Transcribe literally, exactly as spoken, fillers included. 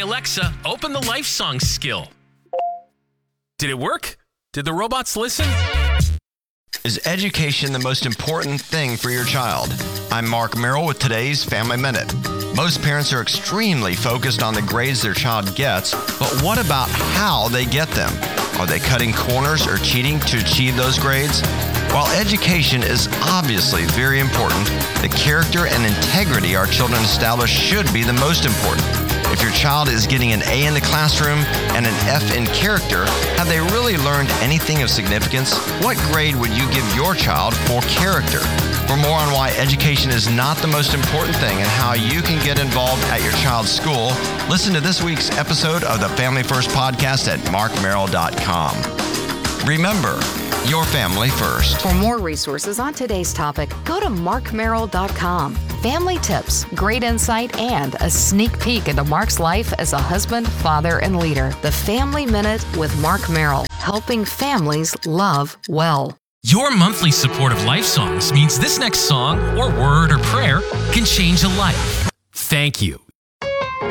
Alexa, open the Life Songs skill. Did it work? Did the robots listen? Is education the most important thing for your child? I'm Mark Merrill with today's Family Minute. Most parents are extremely focused on the grades their child gets, but what about how they get them? Are they cutting corners or cheating to achieve those grades? While education is obviously very important, the character and integrity our children establish should be the most important. If your child is getting an A in the classroom and an F in character, have they really learned anything of significance? What grade would you give your child for character? For more on why education is not the most important thing and how you can get involved at your child's school, listen to this week's episode of the Family First Podcast at mark merrill dot com. Remember, your family first. For more resources on today's topic, go to mark merrill dot com. Family tips, great insight, and a sneak peek into Mark's life as a husband, father, and leader. The Family Minute with Mark Merrill, helping families love well. Your monthly support of Life Songs means this next song, or word, or prayer can change a life. Thank you.